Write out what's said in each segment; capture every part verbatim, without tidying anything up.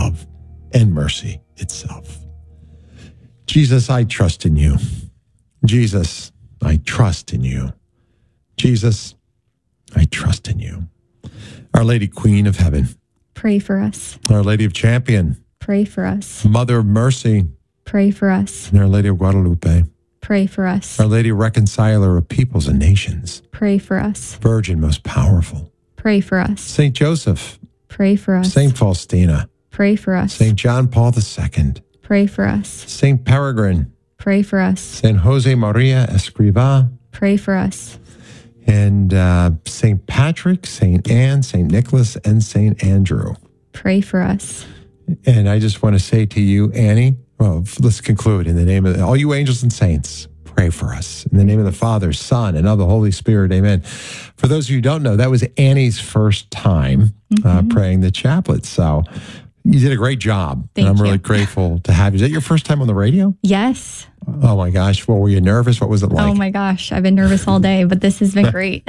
love and mercy itself. Jesus, I trust in you. Jesus, I trust in you. Jesus, I trust in you. Our Lady Queen of Heaven, pray for us. Our Lady of Champion, pray for us. Mother of Mercy, pray for us. and Our Lady of Guadalupe, pray for us. Our Lady Reconciler of peoples and nations, pray for us. Virgin most powerful, pray for us. Saint Joseph, pray for us. Saint Faustina, pray for us. Saint John Paul the Second, pray for us. Saint Peregrine, pray for us. Saint Jose Maria Escrivá, pray for us. and uh, Saint Patrick, Saint Anne, Saint Nicholas, and Saint Andrew. Pray for us. And I just want to say to you, Annie, well, let's conclude in the name of all you angels and saints. Pray for us. In the name of the Father, Son, and of the Holy Spirit, amen. For those of you who don't know, that was Annie's first time mm-hmm. uh, praying the chaplet. So you did a great job. Thank and I'm you. really grateful to have you. Is that your first time on the radio? Yes. Oh my gosh. Well, were you nervous? What was it like? Oh my gosh. I've been nervous all day, but this has been great.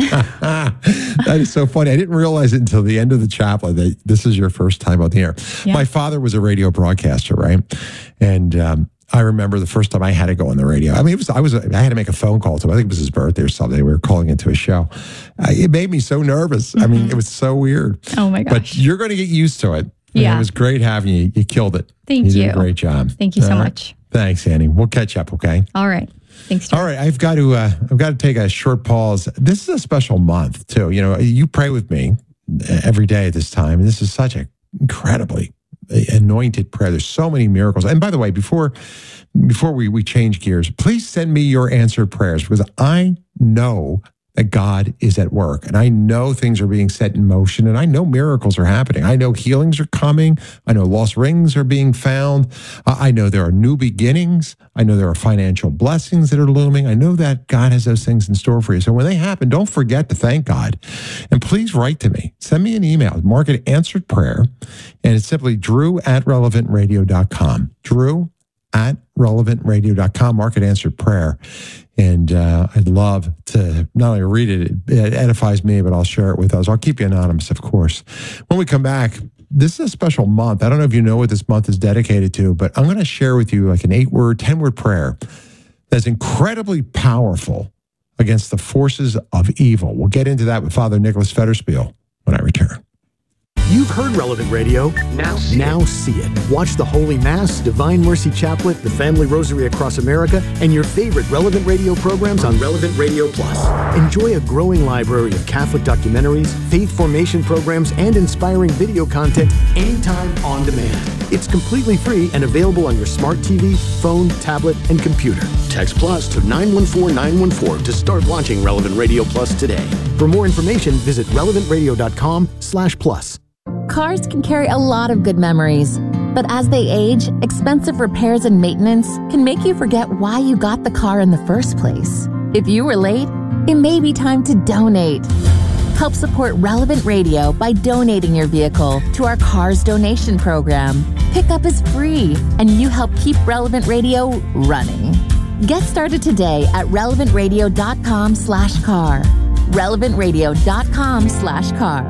That is so funny. I didn't realize it until the end of the chaplet that this is your first time on the air. Yeah. My father was a radio broadcaster, right? And um, I remember the first time I had to go on the radio. I mean, it was I was I had to make a phone call to him. I think it was his birthday or something. We were calling into a show. Uh, it made me so nervous. Mm-hmm. I mean, it was so weird. Oh my gosh. But you're going to get used to it. Yeah. And it was great having you. You killed it. Thank you. You did a great job. Thank you so All right. much. Thanks, Annie. We'll catch up, okay? All right. Thanks, John. All right, I've got to uh, I've got to take a short pause. This is a special month too. You know, you pray with me every day at this time, and this is such an incredibly anointed prayer. There's so many miracles. And by the way, before before we we change gears, please send me your answered prayers because I know that God is at work, and I know things are being set in motion, and I know miracles are happening. I know healings are coming. I know lost rings are being found. I know there are new beginnings. I know there are financial blessings that are looming. I know that God has those things in store for you. So when they happen, don't forget to thank God. And please write to me. Send me an email. Mark it answered prayer, and it's simply drew at relevant radio dot com. Drew at relevant radio dot com. Mark it answered prayer. And uh, I'd love to not only read it, it edifies me, but I'll share it with others. I'll keep you anonymous, of course. When we come back, this is a special month. I don't know if you know what this month is dedicated to, but I'm going to share with you like an eight-word, ten-word prayer that's incredibly powerful against the forces of evil. We'll get into that with Father Nicholas Federspiel when I return. You've heard Relevant Radio. Now see, now it. see it. Watch the Holy Mass, Divine Mercy Chaplet, the Family Rosary Across America, and your favorite Relevant Radio programs on Relevant Radio Plus. Enjoy a growing library of Catholic documentaries, faith formation programs, and inspiring video content anytime on demand. It's completely free and available on your smart T V, phone, tablet, and computer. Text Plus to nine one four nine one four to start watching Relevant Radio Plus today. For more information, visit relevant radio dot com slash plus. Cars can carry a lot of good memories, but as they age, expensive repairs and maintenance can make you forget why you got the car in the first place. If you were late, it may be time to donate. Help support Relevant Radio by donating your vehicle to our Cars Donation Program. Pickup is free, and you help keep Relevant Radio running. Get started today at relevant radio dot com slash car. relevant radio dot com slash car.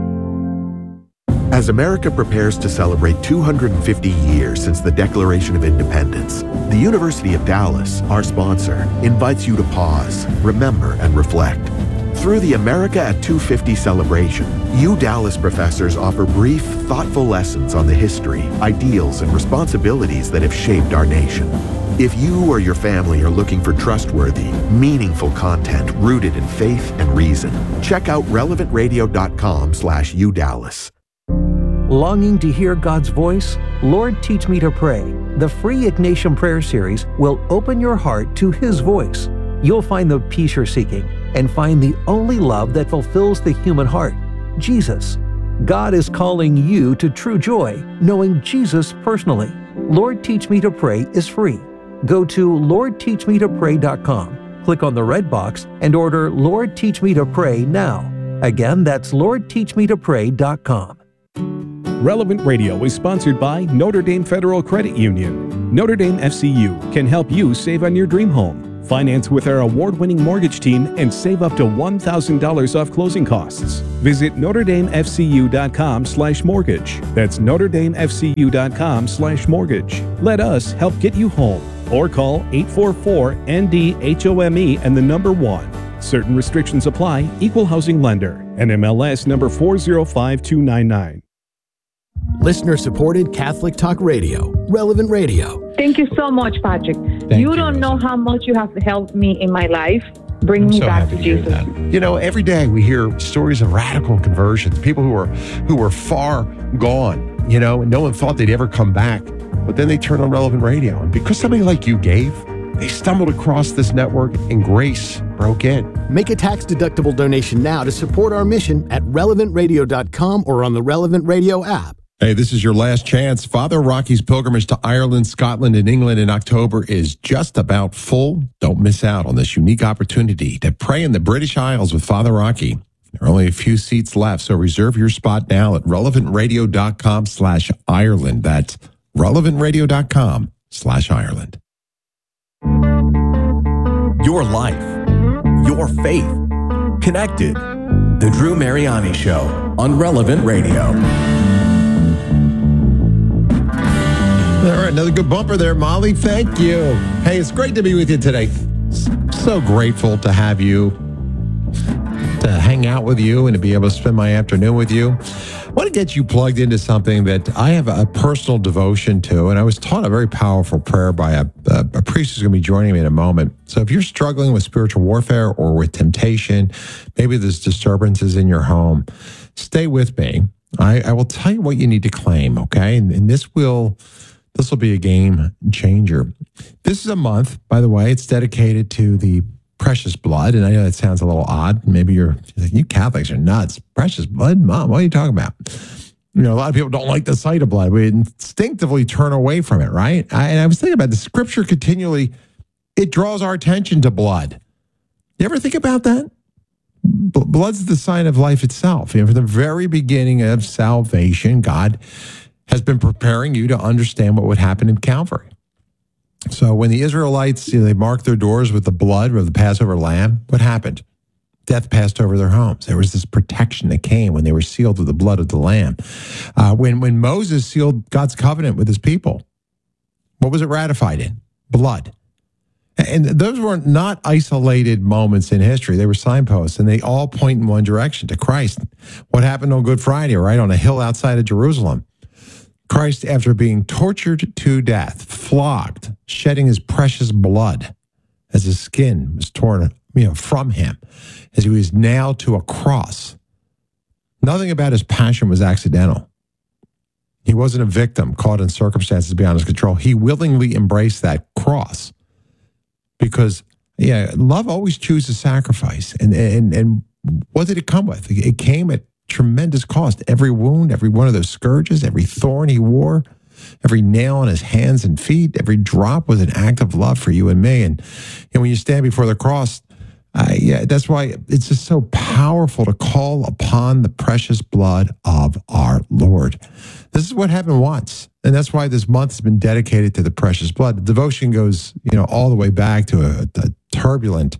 As America prepares to celebrate two hundred fifty years since the Declaration of Independence, the University of Dallas, our sponsor, invites you to pause, remember, and reflect. Through the America at two fifty celebration, you Dallas professors offer brief, thoughtful lessons on the history, ideals, and responsibilities that have shaped our nation. If you or your family are looking for trustworthy, meaningful content rooted in faith and reason, check out relevant radio dot com slash u dallas. Longing to hear God's voice? Lord, Teach Me to Pray. The free Ignatian Prayer Series will open your heart to His voice. You'll find the peace you're seeking and find the only love that fulfills the human heart, Jesus. God is calling you to true joy, knowing Jesus personally. Lord, Teach Me to Pray is free. Go to lord teach me to pray dot com, click on the red box, and order Lord, Teach Me to Pray now. Again, that's lord teach me to pray dot com. Relevant Radio is sponsored by Notre Dame Federal Credit Union. Notre Dame F C U can help you save on your dream home. Finance with our award-winning mortgage team and save up to one thousand dollars off closing costs. Visit NotreDameFCU.com slash mortgage. That's NotreDameFCU.com slash mortgage. Let us help get you home. Or call eight four four N D H O M E and the number one. Certain restrictions apply. Equal housing lender. N M L S number four zero five two nine nine. Listener-supported Catholic Talk Radio, Relevant Radio. Thank you so much, Patrick. Thank you you, don't Rosa. know how much you have helped me in my life. Bring I'm me so back happy to to hear Jesus. that. You know, every day we hear stories of radical conversions, people who were who were far gone, you know, and no one thought they'd ever come back. But then they turned on Relevant Radio. And because somebody like you gave, they stumbled across this network and grace broke in. Make a tax-deductible donation now to support our mission at relevant radio dot com or on the Relevant Radio app. Hey, this is your last chance. Father Rocky's pilgrimage to Ireland, Scotland, and England in October is just about full. Don't miss out on this unique opportunity to pray in the British Isles with Father Rocky. There are only a few seats left, so reserve your spot now at relevant radio dot com slash Ireland. That's relevant radio dot com slash Ireland. Your life, your faith, connected. The Drew Mariani Show on Relevant Radio. All right, another good bumper there, Molly. Thank you. Hey, it's great to be with you today. So grateful to have you, to hang out with you, and to be able to spend my afternoon with you. I want to get you plugged into something that I have a personal devotion to, and I was taught a very powerful prayer by a, a, a priest who's going to be joining me in a moment. So if you're struggling with spiritual warfare or with temptation, maybe there's disturbances in your home, stay with me. I, I will tell you what you need to claim, okay? And, and this will... This will be a game changer. This is a month, by the way. It's dedicated to the precious blood. And I know that sounds a little odd. Maybe you're, you're like, you Catholics are nuts. Precious blood? Mom, what are you talking about? You know, a lot of people don't like the sight of blood. We instinctively turn away from it, right? I, and I was thinking about the scripture continually, it draws our attention to blood. You ever think about that? B- blood's the sign of life itself. You know, from the very beginning of salvation, God has been preparing you to understand what would happen in Calvary. So when the Israelites, you know, they marked their doors with the blood of the Passover lamb, what happened? Death passed over their homes. There was this protection that came when they were sealed with the blood of the lamb. Uh, when, when Moses sealed God's covenant with his people, what was it ratified in? Blood. And those were not isolated moments in history. They were signposts, and they all point in one direction, to Christ. What happened on Good Friday, right, on a hill outside of Jerusalem? Christ, after being tortured to death, flogged, shedding his precious blood as his skin was torn, you know, from him, as he was nailed to a cross. Nothing about his passion was accidental. He wasn't a victim caught in circumstances beyond his control. He willingly embraced that cross because, yeah, love always chooses sacrifice. And and and what did it come with? It came at tremendous cost. Every wound, every one of those scourges, every thorn he wore, every nail on his hands and feet, every drop was an act of love for you and me. And, and when you stand before the cross, uh, yeah, that's why it's just so powerful to call upon the precious blood of our Lord. This is what happened once. And that's why this month has been dedicated to the precious blood. The devotion goes, you know, all the way back to a, a turbulent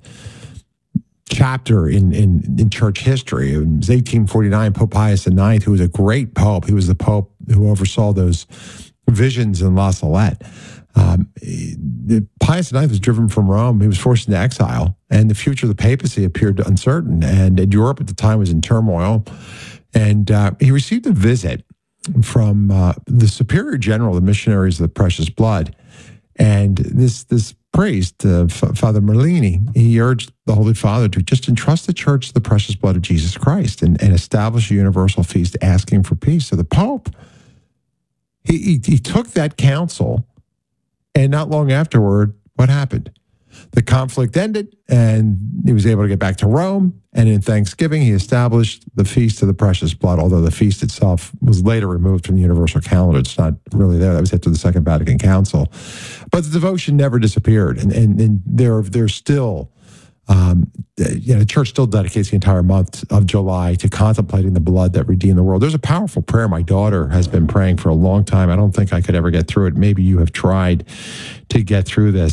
chapter in, in, in church history. It was eighteen forty-nine, Pope Pius the ninth, who was a great pope. He was the pope who oversaw those visions in La Salette. Um, Pius the ninth was driven from Rome. He was forced into exile, and the future of the papacy appeared uncertain. And Europe at the time was in turmoil. And uh, he received a visit from uh, the superior general of the missionaries of the precious blood. And this this priest, uh, F- Father Merlini, he urged the Holy Father to just entrust the church to the precious blood of Jesus Christ and, and establish a universal feast asking for peace. So the Pope, he, he, he took that counsel, and not long afterward, what happened? The conflict ended, and he was able to get back to Rome. And in Thanksgiving, he established the Feast of the Precious Blood, although the feast itself was later removed from the universal calendar. It's not really there. That was after the Second Vatican Council. But the devotion never disappeared. And, and, and there, there's still, um, you know, the church still dedicates the entire month of July to contemplating the blood that redeemed the world. There's a powerful prayer my daughter has been praying for a long time. I don't think I could ever get through it. Maybe you have tried to get through this.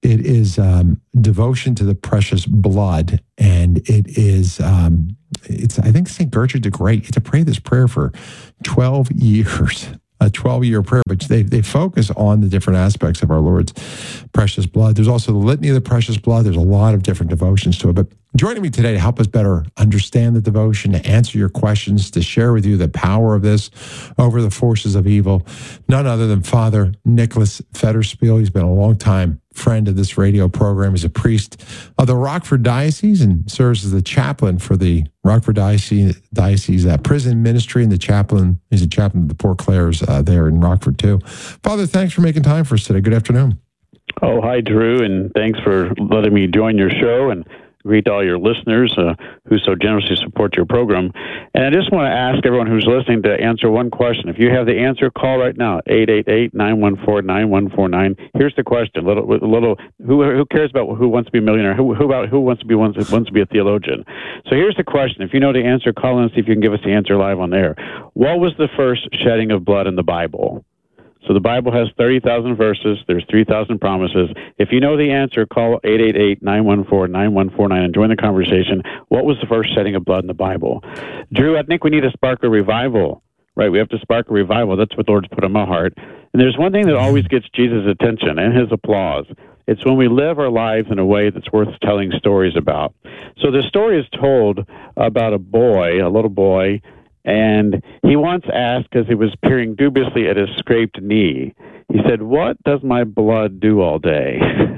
It is um, devotion to the precious blood, and it is um, it's I think Saint Gertrude the Great. To pray this prayer for twelve years. A twelve-year prayer, but they, they focus on the different aspects of our Lord's precious blood. There's also the Litany of the Precious Blood. There's a lot of different devotions to it. But joining me today to help us better understand the devotion, to answer your questions, to share with you the power of this over the forces of evil, none other than Father Nicholas Federspiel. He's been a long time friend of this radio program. He's a priest of the Rockford Diocese and serves as the chaplain for the Rockford Diocese, Diocese uh, prison ministry, and the chaplain. He's a chaplain of the Poor Clares uh, there in Rockford too. Father, thanks for making time for us today. Good afternoon. Oh, hi, Drew, and thanks for letting me join your show, and greet all your listeners uh, who so generously support your program. And I just want to ask everyone who's listening to answer one question. If you have the answer, call right now, eight eight eight, nine one four, nine one four nine. Here's the question. Little, little, who, who cares about who wants to be a millionaire? Who, who about who wants to be wants, wants to be a theologian? So here's the question. If you know the answer, call in and see if you can give us the answer live on air. What was the first shedding of blood in the Bible? So the Bible has thirty thousand verses. There's three thousand promises. If you know the answer, call eight eight eight, nine one four, nine one four nine and join the conversation. What was the first shedding of blood in the Bible? Drew, I think we need to spark a revival, right? We have to spark a revival. That's what the Lord's put on my heart. And there's one thing that always gets Jesus' attention and his applause. It's when we live our lives in a way that's worth telling stories about. So the story is told about a boy, a little boy, and he once asked, because he was peering dubiously at his scraped knee, he said, "What does my blood do all day?"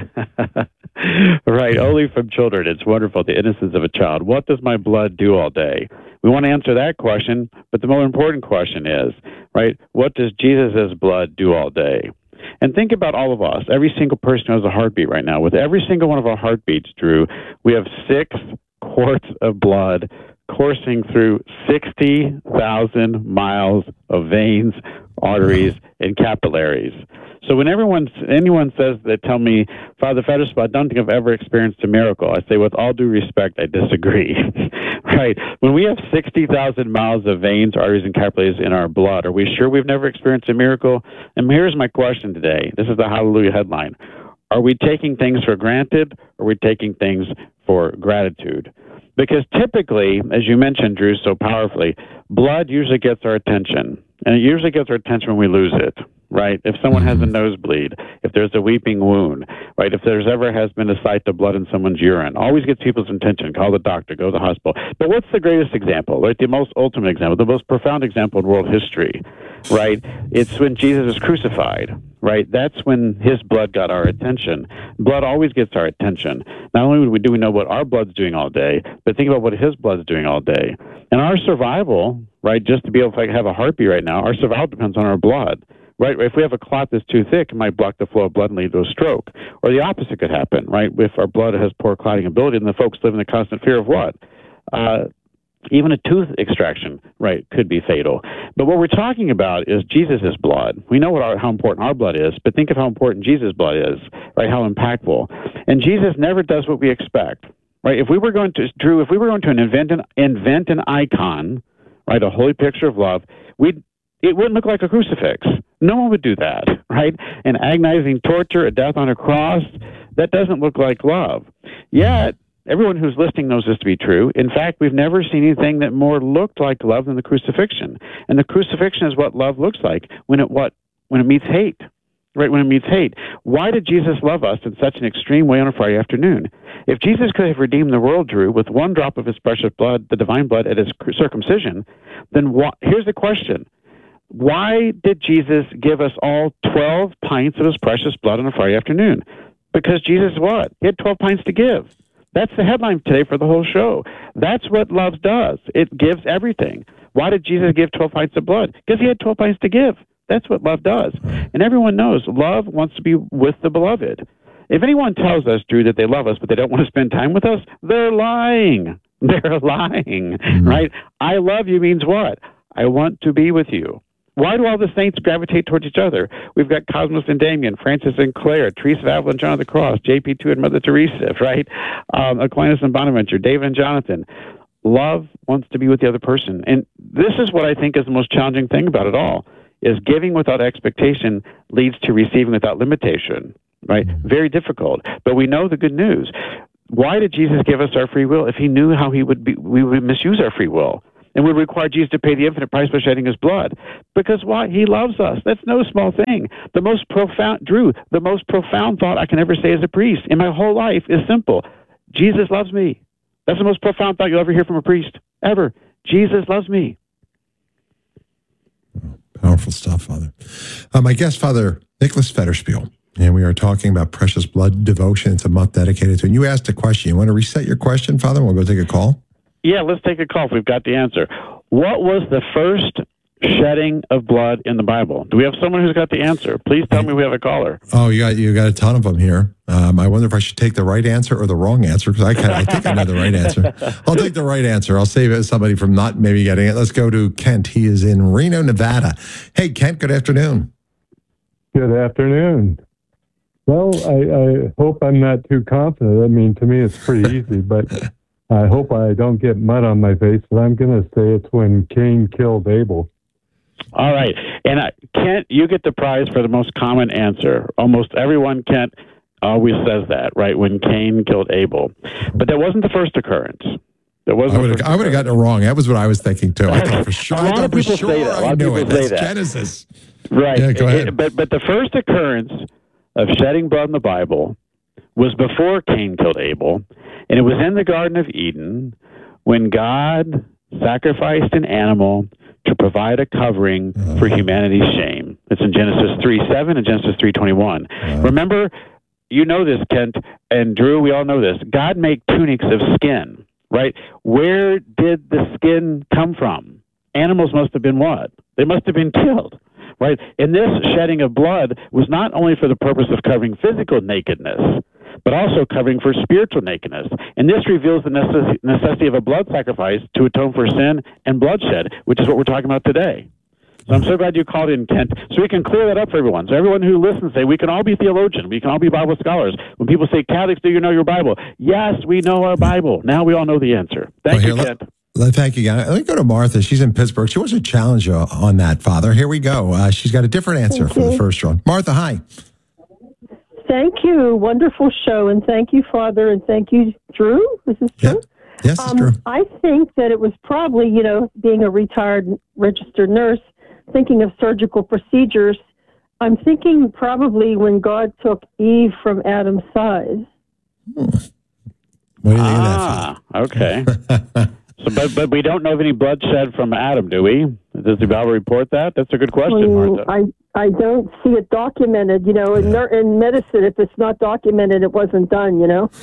Right, only from children. It's wonderful, the innocence of a child. What does my blood do all day? We want to answer that question, but the more important question is, right, what does Jesus' blood do all day? And think about all of us, every single person who has a heartbeat right now. With every single one of our heartbeats, Drew, we have six quarts of blood coursing through sixty thousand miles of veins, arteries, and capillaries. So when everyone, anyone says, they tell me, Father Federspiel, I don't think I've ever experienced a miracle. I say, with all due respect, I disagree. Right? When we have sixty thousand miles of veins, arteries, and capillaries in our blood, are we sure we've never experienced a miracle? And here's my question today. This is the Hallelujah headline. Are we taking things for granted, or are we taking things for gratitude? Because typically, as you mentioned, Drew, so powerfully, blood usually gets our attention. And it usually gets our attention when we lose it, right? If someone has a nosebleed, if there's a weeping wound, right? If there's ever has been a sight of blood in someone's urine, always gets people's attention. Call the doctor, go to the hospital. But what's the greatest example, right? The most ultimate example, the most profound example in world history, right? It's when Jesus is crucified, right? That's when his blood got our attention. Blood always gets our attention. Not only do we know what our blood's doing all day, but think about what his blood's doing all day. And our survival, right, just to be able to have a heartbeat right now, our survival depends on our blood. Right? If we have a clot that's too thick, it might block the flow of blood and lead to a stroke. Or the opposite could happen, right? If our blood has poor clotting ability, then the folks live in the constant fear of what? Uh, even a tooth extraction, right, could be fatal. But what we're talking about is Jesus' blood. We know what our, how important our blood is, but think of how important Jesus' blood is, right? How impactful. And Jesus never does what we expect, right? If we were going to, Drew, if we were going to invent an, invent an icon, right, a holy picture of love, we'd it wouldn't look like a crucifix. No one would do that, right? An agonizing torture, a death on a cross, that doesn't look like love. Yet, everyone who's listening knows this to be true. In fact, we've never seen anything that more looked like love than the crucifixion. And the crucifixion is what love looks like when it what when it meets hate, right? When it meets hate. Why did Jesus love us in such an extreme way on a Friday afternoon? If Jesus could have redeemed the world, Drew, with one drop of his precious blood, the divine blood at his circumcision, then wh- here's the question. Why did Jesus give us all twelve pints of his precious blood on a Friday afternoon? Because Jesus what? He had twelve pints to give. That's the headline today for the whole show. That's what love does. It gives everything. Why did Jesus give twelve pints of blood? Because he had twelve pints to give. That's what love does. And everyone knows love wants to be with the beloved. If anyone tells us, Drew, that they love us but they don't want to spend time with us, they're lying. They're lying, mm-hmm. Right? I love you means what? I want to be with you. Why do all the saints gravitate towards each other? We've got Cosmos and Damien, Francis and Claire, Teresa of Avila and John of the Cross, J P two and Mother Teresa, right? Um, Aquinas and Bonaventure, David and Jonathan. Love wants to be with the other person. And this is what I think is the most challenging thing about it all, is giving without expectation leads to receiving without limitation. right? Very difficult. But we know the good news. Why did Jesus give us our free will if he knew how he would be, we would misuse our free will and would require Jesus to pay the infinite price by shedding his blood? Because why? He loves us. That's no small thing. The most profound, Drew, the most profound thought I can ever say as a priest in my whole life is simple. Jesus loves me. That's the most profound thought you'll ever hear from a priest, ever. Jesus loves me. Powerful stuff, Father. Uh, my guest, Father Nicholas Federspiel, and we are talking about precious blood devotion. It's a month dedicated to it. And you asked a question. You want to reset your question, Father? We'll go take a call. Yeah, let's take a call if we've got the answer. What was the first shedding of blood in the Bible? Do we have someone who's got the answer? Please tell me we have a caller. Oh, you got you got a ton of them here. Um, I wonder if I should take the right answer or the wrong answer, because I can, I think I know the right answer. I'll take the right answer. I'll save somebody from not maybe getting it. Let's go to Kent. He is in Reno, Nevada. Hey, Kent, good afternoon. Good afternoon. Well, I, I hope I'm not too confident. I mean, to me, it's pretty easy, but I hope I don't get mud on my face. But I'm going to say it's when Cain killed Abel. All right. And uh, Kent, you get the prize for the most common answer. Almost everyone, Kent, always says that, right? When Cain killed Abel. But that wasn't the first occurrence. There wasn't. I would have gotten it wrong. That was what I was thinking, too. I thought for sure. A lot of people sure say that. A lot of people it. say That's that. Genesis. Right. Yeah, go ahead. It, but, but the first occurrence of shedding blood in the Bible was before Cain killed Abel, and it was in the Garden of Eden when God sacrificed an animal to provide a covering uh, for humanity's shame. It's in Genesis three seven and Genesis three twenty-one. Uh, Remember, you know this, Kent, and Drew, we all know this. God made tunics of skin, right? Where did the skin come from? Animals must have been what? They must have been killed. Right? And this shedding of blood was not only for the purpose of covering physical nakedness, but also covering for spiritual nakedness. And this reveals the necess- necessity of a blood sacrifice to atone for sin and bloodshed, which is what we're talking about today. So I'm so glad you called in, Kent, so we can clear that up for everyone. So everyone who listens, say, we can all be theologians. We can all be Bible scholars. When people say, Catholics, do you know your Bible? Yes, we know our Bible. Now we all know the answer. Thank well, you, here, Kent. Let- Thank you, again. Let me go to Martha. She's in Pittsburgh. She wants to challenge you on that, Father. Here we go. Uh, she's got a different answer thank for you. the first one. Martha, hi. Thank you. Wonderful show. And thank you, Father. And thank you, Drew. This is true? Yeah. Yes, um, it's true. I think that it was probably, you know, being a retired registered nurse, thinking of surgical procedures, I'm thinking probably when God took Eve from Adam's side. Hmm. What do you think ah, of that, Father? Okay. So, but but we don't know of any bloodshed from Adam, do we? Does the Bible report that? That's a good question, Well, Martha. I I don't see it documented. You know, in, Yeah. in medicine, if it's not documented, it wasn't done. You know.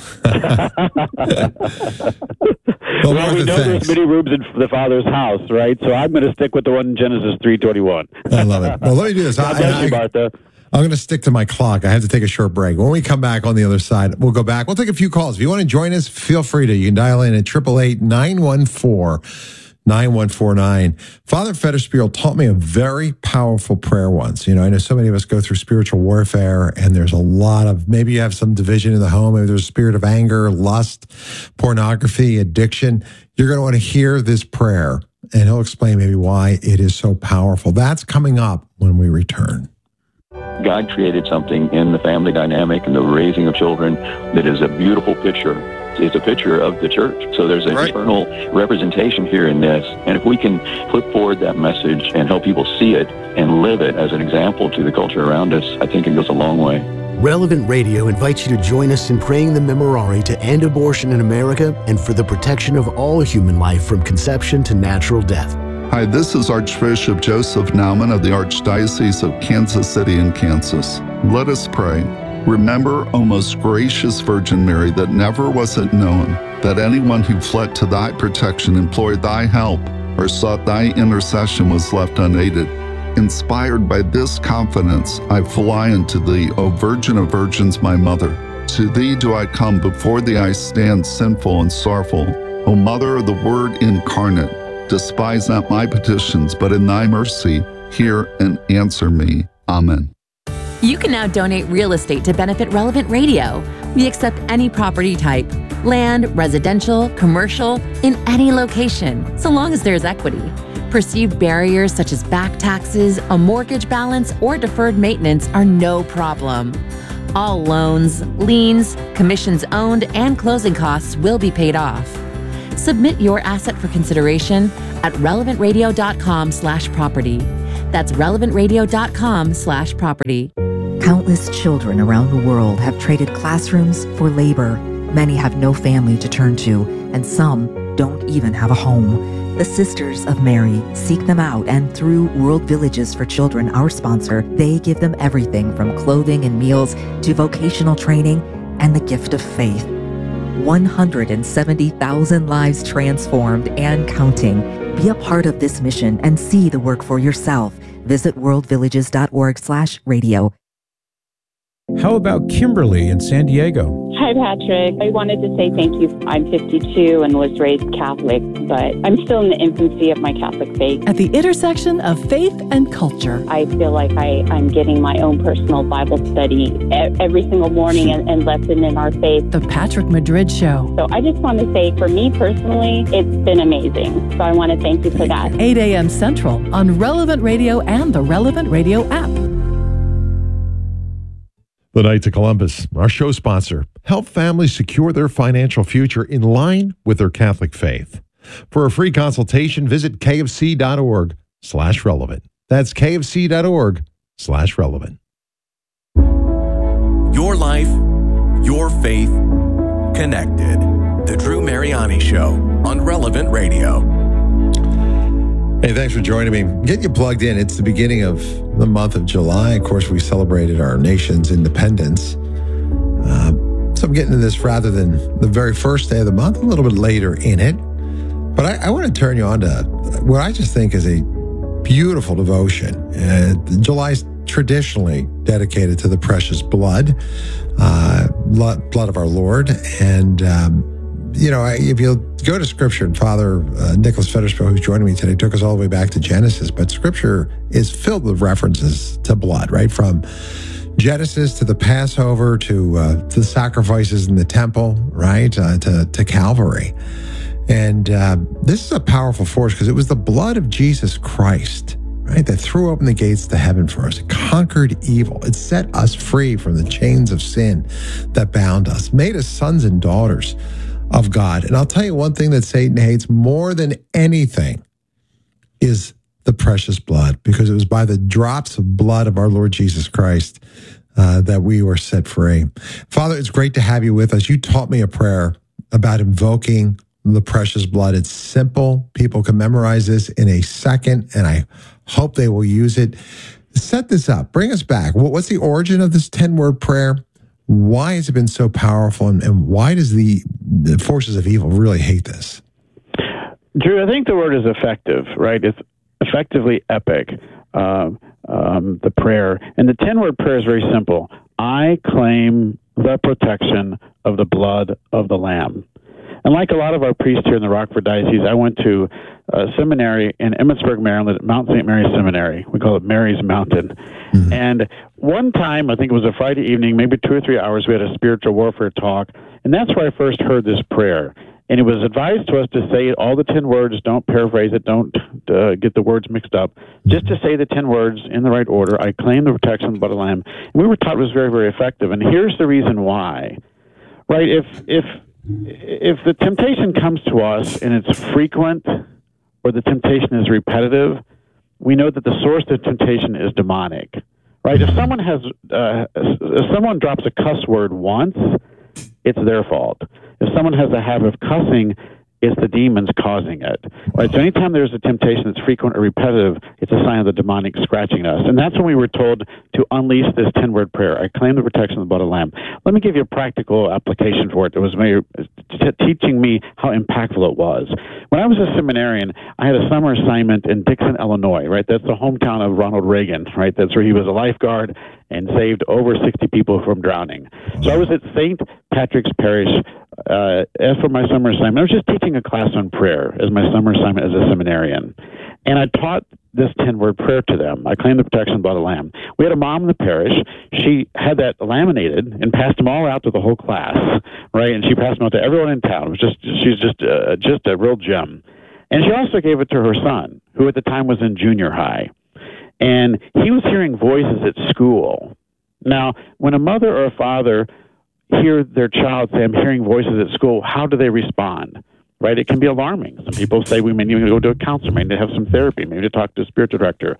Well, well, Martha, we know thanks. there's many rooms in the Father's house, right? So I'm going to stick with the one in Genesis three twenty-one. I love it. Well, let me do this. God I, bless I, you, Martha. I'm going to stick to my clock. I have to take a short break. When we come back on the other side, we'll go back. We'll take a few calls. If you want to join us, feel free to. You can dial in at eight eight eight, nine one four, nine one four nine. Father Federspiel taught me a very powerful prayer once. You know, I know so many of us go through spiritual warfare, and there's a lot of, maybe you have some division in the home. Maybe there's a spirit of anger, lust, pornography, addiction. You're going to want to hear this prayer, and he'll explain maybe why it is so powerful. That's coming up when we return. God created something in the family dynamic and the raising of children that is a beautiful picture. It's a picture of the church. So there's an Right. eternal representation here in this. And if we can put forward that message and help people see it and live it as an example to the culture around us, I think it goes a long way. Relevant Radio invites you to join us in praying the Memorare to end abortion in America and for the protection of all human life from conception to natural death. Hi, this is Archbishop Joseph Naumann of the Archdiocese of Kansas City in Kansas. Let us pray. Remember, O most gracious Virgin Mary, that never was it known that anyone who fled to thy protection, implored thy help, or sought thy intercession was left unaided. Inspired by this confidence, I fly unto thee, O Virgin of Virgins, my Mother. To thee do I come, before thee I stand sinful and sorrowful. O Mother of the Word incarnate, despise not my petitions, but in thy mercy, hear and answer me. Amen. You can now donate real estate to benefit Relevant Radio. We accept any property type, land, residential, commercial, in any location, so long as there's equity. Perceived barriers such as back taxes, a mortgage balance, or deferred maintenance are no problem. All loans, liens, commissions owned, and closing costs will be paid off. Submit your asset for consideration at relevantradio.com slash property. That's relevantradio.com slash property. Countless children around the world have traded classrooms for labor. Many have no family to turn to, and some don't even have a home. The Sisters of Mary seek them out, and through World Villages for Children, our sponsor, they give them everything from clothing and meals to vocational training and the gift of faith. one hundred seventy thousand lives transformed and counting. Be a part of this mission and see the work for yourself. Visit worldvillages.org slash radio. How about Kimberly in San Diego? Hi, Patrick. I wanted to say thank you. I'm fifty-two and was raised Catholic, but I'm still in the infancy of my Catholic faith. At the intersection of faith and culture. I feel like I, I'm getting my own personal Bible study every single morning and, and lesson in our faith. The Patrick Madrid Show. So I just want to say, for me personally, it's been amazing. So I want to thank you for that. eight a.m. Central on Relevant Radio and the Relevant Radio app. The Knights of Columbus, our show sponsor, help families secure their financial future in line with their Catholic faith. For a free consultation, visit kfc.org slash relevant. That's kfc.org slash relevant. Your life, your faith, connected. The Drew Mariani Show on Relevant Radio. Hey, thanks for joining me. Get you plugged in. It's the beginning of the month of July. Of course, we celebrated our nation's independence. Uh, so I'm getting to this rather than the very first day of the month, a little bit later in it. But I, I want to turn you on to what I just think is a beautiful devotion. Uh, July's traditionally dedicated to the precious blood, uh, blood of our Lord. And, um, you know, if you'll go to Scripture, and Father uh, Nicholas Federspiel, who's joining me today, took us all the way back to Genesis, but Scripture is filled with references to blood, right? From Genesis to the Passover to, uh, to the sacrifices in the temple, right? Uh, to, to Calvary. And uh, this is a powerful force because it was the blood of Jesus Christ, right, that threw open the gates to heaven for us. It conquered evil. It set us free from the chains of sin that bound us, made us sons and daughters of God. And I'll tell you one thing that Satan hates more than anything is the precious blood, because it was by the drops of blood of our Lord Jesus Christ uh, that we were set free. Father, it's great to have you with us. You taught me a prayer about invoking the precious blood. It's simple. People can memorize this in a second, and I hope they will use it. Set this up. Bring us back. What's the origin of this ten-word prayer? Why has it been so powerful, and, and why does the, the forces of evil really hate this? Drew, I think the word is effective, right? It's effectively epic, uh, um, the prayer. And the ten-word prayer is very simple. I claim the protection of the blood of the Lamb. And like a lot of our priests here in the Rockford Diocese, I went to a seminary in Emmitsburg, Maryland, at Mount Saint Mary's Seminary. We call it Mary's Mountain. Mm-hmm. And one time, I think it was a Friday evening, maybe two or three hours, we had a spiritual warfare talk. And that's where I first heard this prayer. And it was advised to us to say all the ten words, don't paraphrase it, don't uh, get the words mixed up, just to say the ten words in the right order. I claim the protection of the blood of the Lamb. And we were taught it was very, very effective. And here's the reason why. Right? If if if the temptation comes to us and it's frequent, or the temptation is repetitive, we know that the source of temptation is demonic. Right? If someone has, uh, if someone drops a cuss word once, it's their fault. If someone has a habit of cussing, it's the demons causing it. Right? So anytime there's a temptation that's frequent or repetitive, it's a sign of the demonic scratching us. And that's when we were told to unleash this ten-word prayer. I claim the protection of the blood of the Lamb. Let me give you a practical application for it. It was very, t- teaching me how impactful it was. When I was a seminarian, I had a summer assignment in Dixon, Illinois, right? That's the hometown of Ronald Reagan, right? That's where he was a lifeguard and saved over sixty people from drowning. So I was at Saint Patrick's Parish uh, as for my summer assignment. I was just teaching a class on prayer as my summer assignment as a seminarian. And I taught this ten-word prayer to them. I claim the protection of the blood of the Lamb. We had a mom in the parish. She had that laminated and passed them all out to the whole class, right? And she passed them out to everyone in town. It was just, she's just, uh, just a real gem. And she also gave it to her son, who at the time was in junior high. And he was hearing voices at school, Now, when a mother or a father hear their child say, I'm hearing voices at school, how do they respond? Right? It can be alarming. Some people say we may need to go to a counselor, maybe to have some therapy, maybe to talk to a spiritual director.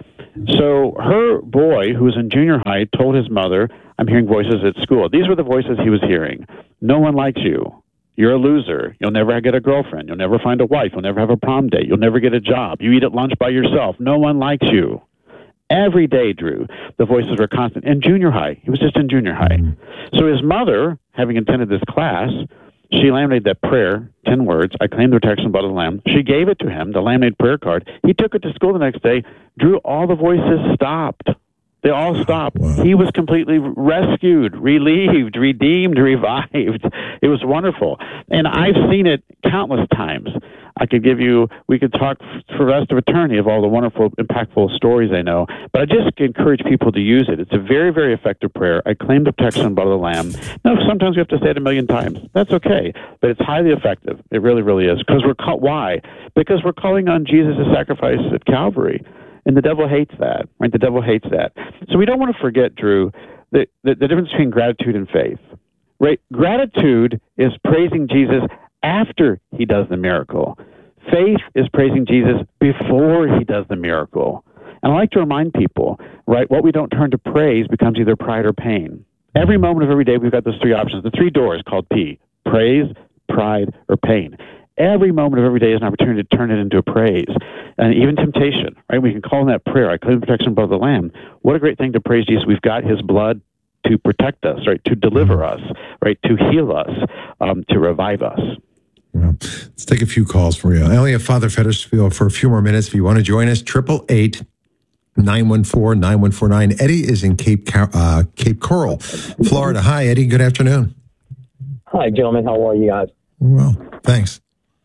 So her boy, who was in junior high, told his mother, I'm hearing voices at school. These were the voices he was hearing. No one likes you. You're a loser. You'll never get a girlfriend. You'll never find a wife. You'll never have a prom date. You'll never get a job. You eat at lunch by yourself. No one likes you. Every day, Drew, the voices were constant. In junior high, he was just in junior high. So his mother, having attended this class, she laminated that prayer, ten words, I claim the protection of the blood of the Lamb. She gave it to him, the laminated prayer card. He took it to school the next day. Drew, all the voices stopped. They all stopped. Wow. He was completely rescued, relieved, redeemed, revived. It was wonderful. And I've seen it countless times. I could give you, we could talk for the rest of eternity of all the wonderful, impactful stories I know. But I just encourage people to use it. It's a very, very effective prayer. I claim the protection of the blood of the Lamb. Now, sometimes we have to say it a million times. That's okay. But it's highly effective. It really, really is. Because we're call, why? Because we're calling on Jesus' sacrifice at Calvary. And the devil hates that, right? The devil hates that. So we don't want to forget, Drew, the, the, the difference between gratitude and faith, right? Gratitude is praising Jesus after he does the miracle. Faith is praising Jesus before he does the miracle. And I like to remind people, right, what we don't turn to praise becomes either pride or pain. Every moment of every day, we've got those three options, the three doors called P, praise, pride, or pain. Every moment of every day is an opportunity to turn it into a praise. And even temptation, right? We can call in that prayer, I claim the protection of the Lamb. What a great thing to praise Jesus. We've got his blood to protect us, right? To deliver us, right? To heal us, um, to revive us. Well, let's take a few calls for you. I only have Father Federspiel for a few more minutes. If you want to join us, triple eight, nine one four, nine one four nine. Eddie is in Cape, uh, Cape Coral, Florida. Hi, Eddie. Good afternoon. Hi, gentlemen. How are you guys? Well, thanks.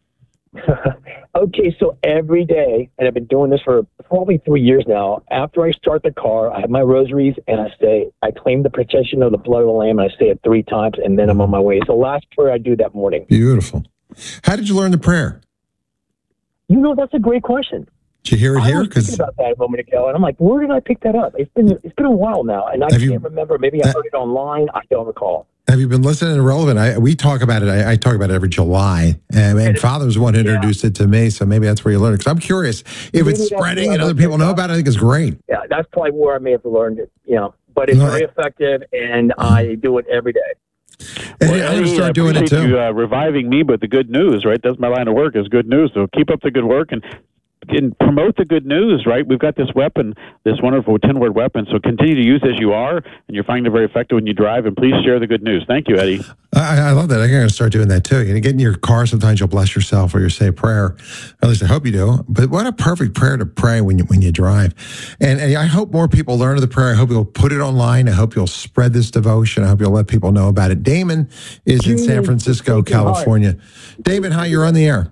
Okay, so every day, and I've been doing this for probably three years now, after I start the car, I have my rosaries, and I say, I claim the protection of the blood of the Lamb, and I say it three times, and then I'm on my way. It's the last prayer I do that morning. Beautiful. How did you learn the prayer? You know, that's a great question. Did you hear it I here? was thinking about that a moment ago, and I'm like, where did I pick that up? It's been it's been a while now, and I Have can't you- remember. Maybe I heard it online. I don't recall. Have you been listening to Relevant? I, we talk about it. I, I talk about it every July. And, and Father was the one who introduced it to me, so maybe that's where you learned it. Because I'm curious if Maybe it's that's spreading where and I other picked people know about it. I think it's great. Yeah, that's probably where I may have learned it. You know, but it's No, very effective, and I do it every day. And Well, I'm going to Eddie, start I doing it appreciate too. You uh, reviving me with the good news, right? That's my line of work is good news. So keep up the good work and, and promote the good news, right? We've got this weapon, this wonderful ten-word weapon. So continue to use as you are, and you're finding it very effective when you drive. And please share the good news. Thank you, Eddie. I, I love that. I'm going to start doing that too. You know, get in your car. Sometimes you'll bless yourself or you say a prayer. At least I hope you do. But what a perfect prayer to pray when you when you drive. And, and I hope more people learn the prayer. I hope you'll put it online. I hope you'll spread this devotion. I hope you'll let people know about it. Damon is in San Francisco, California. Damon, hi. You're on the air.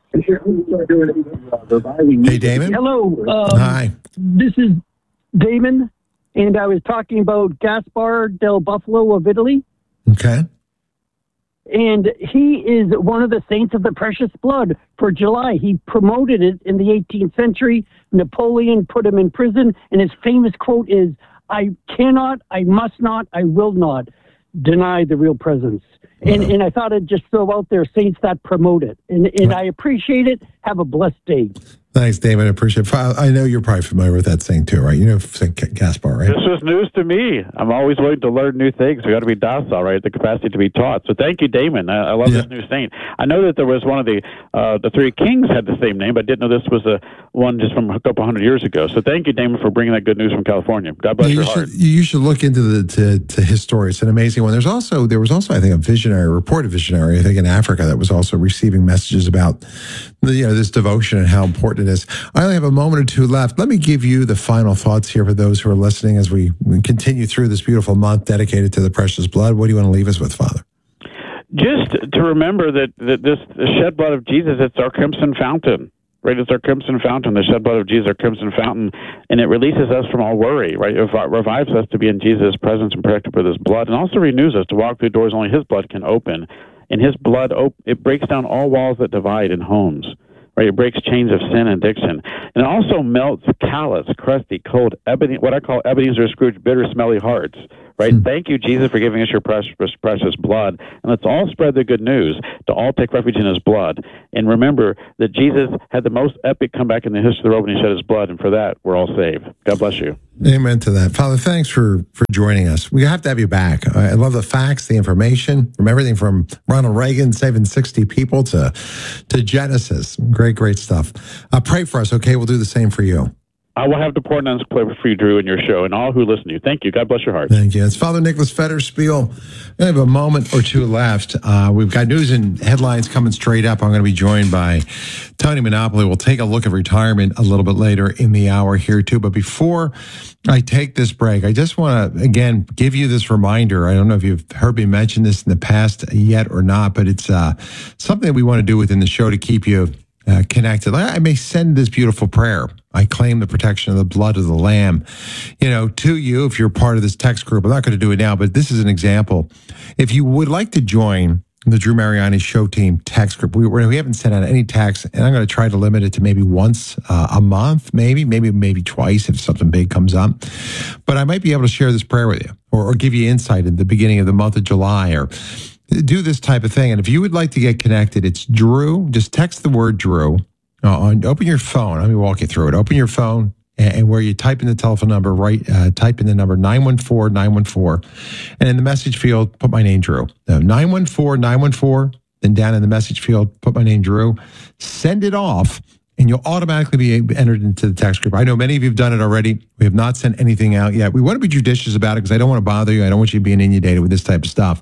Hey, Damon. Hello. Um, Hi. This is Damon, and I was talking about Gaspar del Buffalo of Italy. Okay. And he is one of the saints of the precious blood for July. He promoted it in the eighteenth century. Napoleon put him in prison, and his famous quote is, I cannot, I must not, I will not deny the real presence. And, and I thought I'd just throw out there saints that promote it. And, and I appreciate it. Have a blessed day. Thanks, Damon. I appreciate it. I know you're probably familiar with that saying too, right? You know Saint Gaspar, right? This was news to me. I'm always willing to learn new things. We got to be docile, right? The capacity to be taught. So thank you, Damon. I, I love Yeah. this new saint. I know that there was one of the uh, the three kings had the same name, but I didn't know this was a one just from a couple hundred years ago. So thank you, Damon, for bringing that good news from California. God bless Yeah, your you heart. should you should look into the to, to his story. It's an amazing one. There's also there was also I think a visionary, a reported visionary, I think in Africa that was also receiving messages about the, you know this devotion and how important it is. I only have a moment or two left. Let me give you the final thoughts here for those who are listening as we continue through this beautiful month dedicated to the precious blood. What do you want to leave us with, Father? Just to remember that, that this the shed blood of Jesus, it's our crimson fountain. Right, it's our crimson fountain, the shed blood of Jesus, our crimson fountain, and it releases us from all worry, right? It revives us to be in Jesus' presence and protected with his blood, and also renews us to walk through doors only his blood can open. And his blood, op- it breaks down all walls that divide in homes, right? It breaks chains of sin and addiction. And it also melts callous, crusty, cold, Ebene- what I call Ebenezer Scrooge, bitter, smelly hearts, right? Mm. Thank you, Jesus, for giving us your precious, precious blood. And let's all spread the good news to all take refuge in his blood. And remember that Jesus had the most epic comeback in the history of the world when he shed his blood. And for that, we're all saved. God bless you. Amen to that. Father, thanks for, for joining us. We have to have you back. I love the facts, the information, from everything from Ronald Reagan saving sixty people to, to Genesis. Great, great stuff. Uh, pray for us, okay? We'll do the same for you. I will have the poor nuns play for you, Drew, in your show, and all who listen to you. Thank you. God bless your heart. Thank you. It's Father Nicholas Federspiel. We have a moment or two left. Uh, we've got news and headlines coming straight up. I'm going to be joined by Tony Monopoly. We'll take a look at retirement a little bit later in the hour here, too. But before I take this break, I just want to, again, give you this reminder. I don't know if you've heard me mention this in the past yet or not, but it's uh, something that we want to do within the show to keep you Uh, connected. I may send this beautiful prayer. I claim the protection of the blood of the Lamb, you know, to you if you're part of this text group. I'm not going to do it now, but this is an example. If you would like to join the Drew Mariani Show Team text group, we, we haven't sent out any text, and I'm going to try to limit it to maybe once uh, a month, maybe, maybe, maybe twice if something big comes up. But I might be able to share this prayer with you or, or give you insight at the beginning of the month of July or do this type of thing. And if you would like to get connected, it's Drew. Just text the word Drew. Uh, on, open your phone. Let me walk you through it. Open your phone, and, and where you type in the telephone number, right? Uh, type in the number nine one four nine one four. And in the message field, put my name, Drew. No, nine one four nine one four. Then down in the message field, put my name, Drew. Send it off, and you'll automatically be entered into the text group. I know many of you have done it already. We have not sent anything out yet. We want to be judicious about it because I don't want to bother you. I don't want you being inundated with this type of stuff.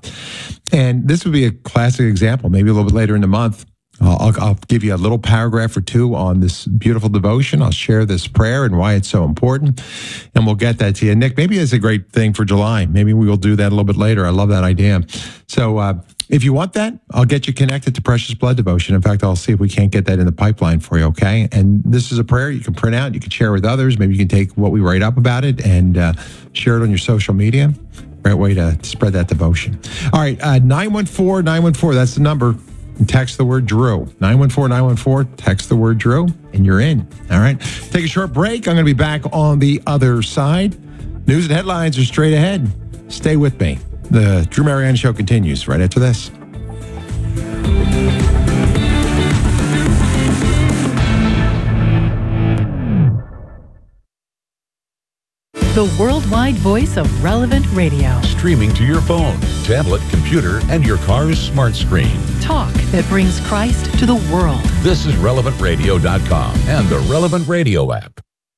And this would be a classic example. Maybe a little bit later in the month, uh, I'll, I'll give you a little paragraph or two on this beautiful devotion. I'll share this prayer and why it's so important, and we'll get that to you. Nick, maybe it's a great thing for July. Maybe we will do that a little bit later. I love that idea. So, uh, if you want that, I'll get you connected to Precious Blood Devotion. In fact, I'll see if we can't get that in the pipeline for you, okay? And this is a prayer you can print out. You can share with others. Maybe you can take what we write up about it and uh, share it on your social media. Great way to spread that devotion. All right, uh, nine one four nine one four, that's the number. And text the word Drew. nine one four nine one four, text the word Drew, and you're in. All right, take a short break. I'm going to be back on the other side. News and headlines are straight ahead. Stay with me. The Drew Mariani Show continues right after this. The worldwide voice of Relevant Radio. Streaming to your phone, tablet, computer, and your car's smart screen. Talk that brings Christ to the world. This is relevant radio dot com and the Relevant Radio app.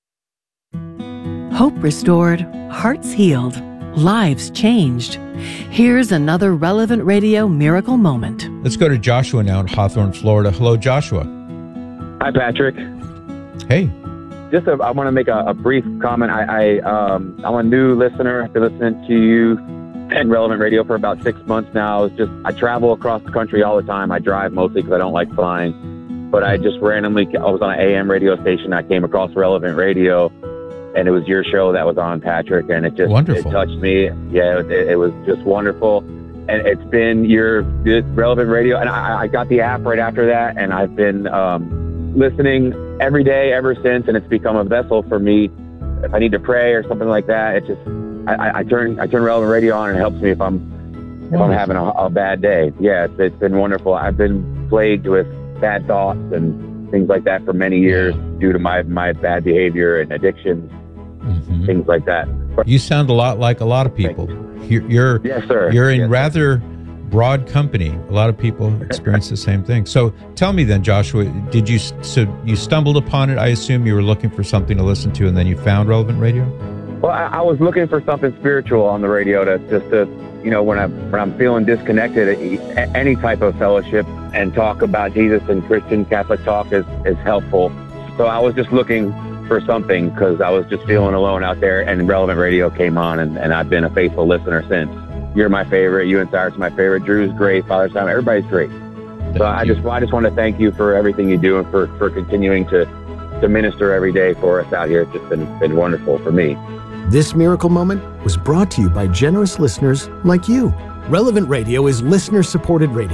Hope restored, hearts healed, lives changed. Here's another Relevant Radio miracle moment. Let's go to Joshua now in Hawthorne, Florida. Hello, Joshua. Hi, Patrick. Hey. Just a, I want to make a, a brief comment. I, I um, I'm a new listener. I've been listening to you and Relevant Radio for about six months now. It's just I travel across the country all the time. I drive mostly because I don't like flying. But I just randomly I was on an A M radio station. I came across Relevant Radio, and it was your show that was on, Patrick, and it just wonderful. It touched me. Yeah, it, it was just wonderful. And it's been your Relevant Radio, and I, I got the app right after that, and I've been um, listening every day ever since, and it's become a vessel for me. If I need to pray or something like that, it just I, I turn I turn Relevant Radio on, and it helps me if I'm if I'm having a, a bad day. Yeah, it's, it's been wonderful. I've been plagued with bad thoughts and things like that for many years due to my my bad behavior and addictions, mm-hmm. things like that. You sound a lot like a lot of people. You're, you're yes, sir. You're in yes, rather broad company. A lot of people experience the same thing. So tell me then, Joshua, did you so you stumbled upon it? I assume you were looking for something to listen to, and then you found Relevant Radio. Well, I, I was looking for something spiritual on the radio to just to, you know, when I'm when I'm feeling disconnected, any type of fellowship and talk about Jesus and Christian Catholic talk is is helpful. So I was just looking for something because I was just feeling alone out there, and Relevant Radio came on, and, and I've been a faithful listener since. You're my favorite. You and Cyrus are my favorite. Drew's great. Father Simon, everybody's great. Thank so I you. just I just want to thank you for everything you do and for, for continuing to, to minister every day for us out here. It's just been, been wonderful for me. This miracle moment was brought to you by generous listeners like you. Relevant Radio is listener-supported radio.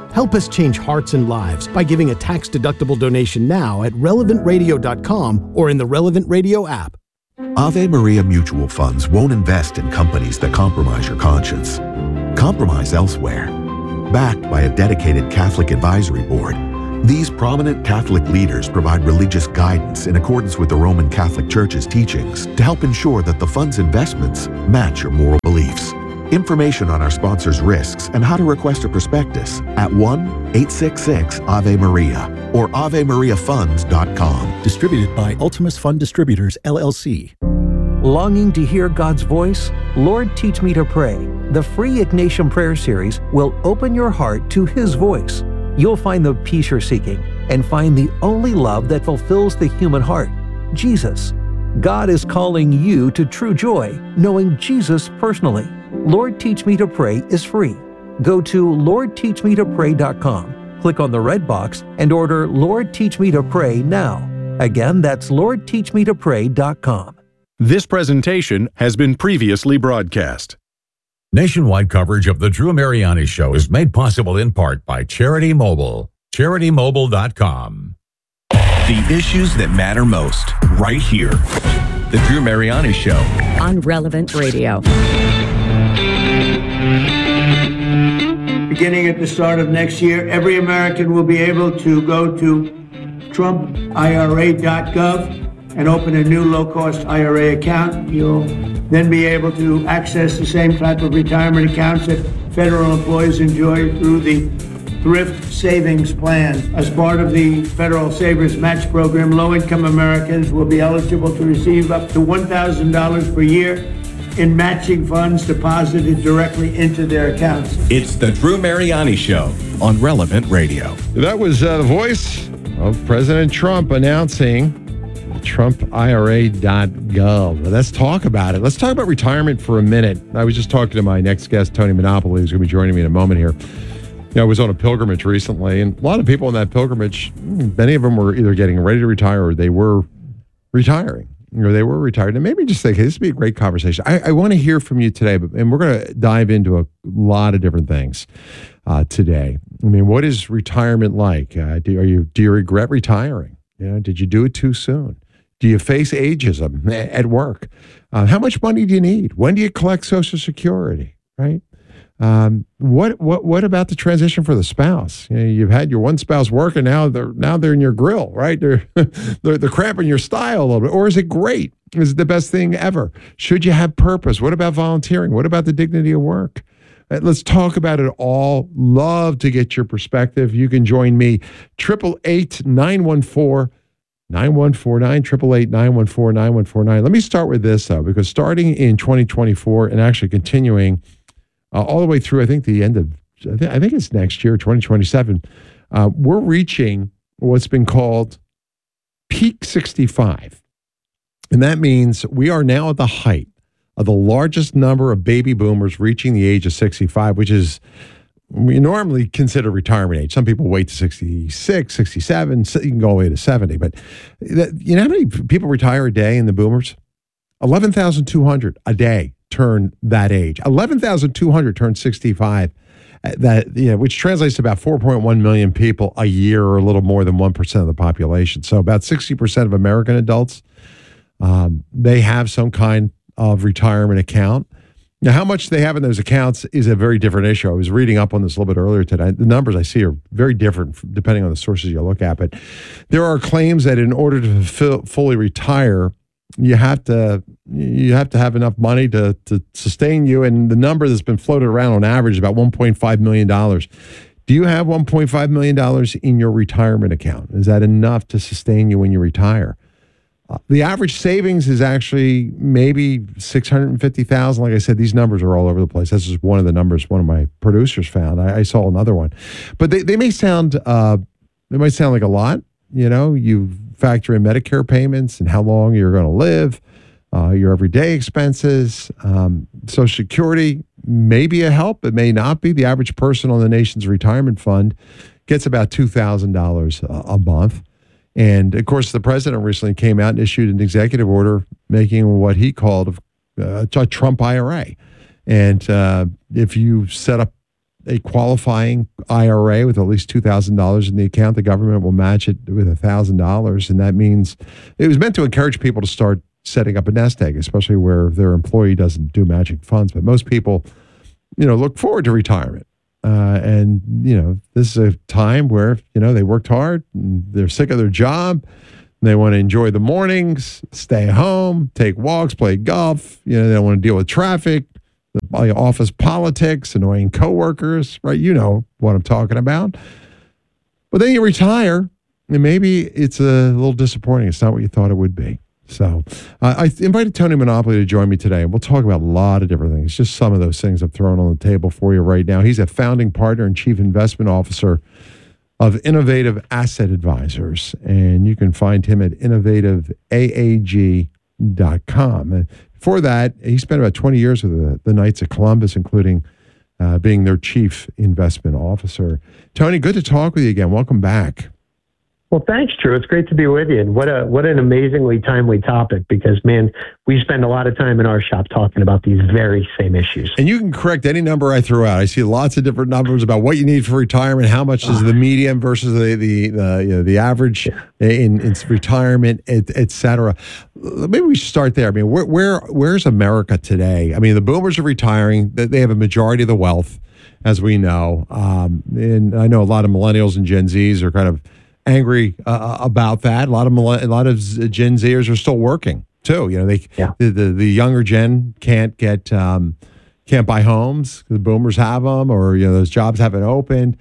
Help us change hearts and lives by giving a tax-deductible donation now at relevant radio dot com or in the Relevant Radio app. Ave Maria Mutual Funds won't invest in companies that compromise your conscience. Compromise elsewhere. Backed by a dedicated Catholic advisory board, these prominent Catholic leaders provide religious guidance in accordance with the Roman Catholic Church's teachings to help ensure that the fund's investments match your moral beliefs. Information on our sponsors' risks and how to request a prospectus at one eight six six Ave Maria or ave maria funds dot com. Distributed by Ultimus Fund Distributors, L L C. Longing to hear God's voice? Lord, Teach Me to Pray. The free Ignatian Prayer Series will open your heart to His voice. You'll find the peace you're seeking and find the only love that fulfills the human heart, Jesus. God is calling you to true joy, knowing Jesus personally. Lord, Teach Me to Pray is free. Go to lord teach me to pray dot com, click on the red box, and order Lord, Teach Me to Pray now. Again, that's lord teach me to pray dot com. This presentation has been previously broadcast. Nationwide coverage of The Drew Mariani Show is made possible in part by Charity Mobile. charity mobile dot com. The issues that matter most, right here. The Drew Mariani Show. On Relevant Radio. Beginning at the start of next year, every American will be able to go to trump I R A dot gov and open a new low-cost I R A account. You'll then be able to access the same type of retirement accounts that federal employees enjoy through the Thrift Savings Plan. As part of the Federal Savers Match Program, low-income Americans will be eligible to receive up to one thousand dollars per year in matching funds deposited directly into their accounts. It's the Drew Mariani Show on Relevant Radio. That was uh, the voice of President Trump announcing trump I R A dot gov. Let's talk about it. Let's talk about retirement for a minute. I was just talking to my next guest, Tony Monopoly, who's going to be joining me in a moment here. You know, I was on a pilgrimage recently, and a lot of people on that pilgrimage, many of them were either getting ready to retire or they were retiring. Or they were retired. And maybe just think, hey, this would be a great conversation. I, I want to hear from you today, but, and we're going to dive into a lot of different things uh, today. I mean, what is retirement like? Uh, do, are you, do you regret retiring? You know, did you do it too soon? Do you face ageism at work? Uh, how much money do you need? When do you collect Social Security, right? Um, what what what about the transition for the spouse? You know, you've had your one spouse working, now they're now they're in your grill, right? They're they're, they're cramping your style a little bit. Or is it great? Is it the best thing ever? Should you have purpose? What about volunteering? What about the dignity of work? Uh, let's talk about it all. Love to get your perspective. You can join me, triple eight nine one four nine one four nine, triple eight nine one four nine one four nine. Let me start with this though, because starting in twenty twenty-four and actually continuing Uh, all the way through, I think, the end of, I, th- I think it's next year, twenty twenty-seven, uh, we're reaching what's been called peak sixty-five. And that means we are now at the height of the largest number of baby boomers reaching the age of sixty-five, which is, we normally consider retirement age. Some people wait to sixty-six, sixty-seven, so you can go all the way to seventy. But that, you know how many people retire a day in the boomers? eleven thousand two hundred a day turn that age. eleven thousand two hundred turn sixty-five, that, you know, which translates to about four point one million people a year, or a little more than one percent of the population. So about sixty percent of American adults, um, they have some kind of retirement account. Now, how much they have in those accounts is a very different issue. I was reading up on this a little bit earlier today. The numbers I see are very different depending on the sources you look at. But there are claims that in order to fulfill, fully retire, you have to you have to have enough money to to sustain you, and the number that's been floated around on average is about one point five million dollars. Do you have one point five million dollars in your retirement account? Is that enough to sustain you when you retire? Uh, the average savings is actually maybe six hundred fifty thousand dollars. Like I said, these numbers are all over the place. This is one of the numbers one of my producers found. I, I saw another one, but they, they may sound uh, they might sound like a lot. You know, you factor in Medicare payments and how long you're going to live, uh, your everyday expenses, um, Social Security may be a help. It may not be. The average person on the nation's retirement fund gets about two thousand dollars a month. And of course, the president recently came out and issued an executive order making what he called a, a Trump I R A. And uh, if you set up a qualifying I R A with at least two thousand dollars in the account, the government will match it with one thousand dollars. And that means it was meant to encourage people to start setting up a nest egg, especially where their employee doesn't do matching funds. But most people, you know, look forward to retirement. Uh, and, you know, this is a time where, you know, they worked hard, and they're sick of their job. They want to enjoy the mornings, stay home, take walks, play golf. You know, they don't want to deal with traffic, the office politics, annoying coworkers, right? You know what I'm talking about. But then you retire, and maybe it's a little disappointing. It's not what you thought it would be. So uh, I invited Tony Monopoly to join me today, and we'll talk about a lot of different things. Just some of those things I'm throwing on the table for you right now. He's a founding partner and chief investment officer of Innovative Asset Advisors, and you can find him at innovative A A G dot com. And before that, he spent about twenty years with the, the Knights of Columbus, including uh, being their chief investment officer. Tony, good to talk with you again. Welcome back. Well, thanks, Drew. It's great to be with you. And what a what an amazingly timely topic, because, man, we spend a lot of time in our shop talking about these very same issues. And you can correct any number I throw out. I see lots of different numbers about what you need for retirement, how much is the median versus the the the, you know, the average in, in retirement, et, et cetera. Maybe we should start there. I mean, where, where where's America today? I mean, the boomers are retiring. They have a majority of the wealth, as we know. Um, and I know a lot of millennials and Gen Zs are kind of angry uh, about that. A lot of a lot of Gen Zers are still working too. You know, they yeah. the, the the younger gen can't get um, can't buy homes. The boomers have them, or you know, those jobs haven't opened.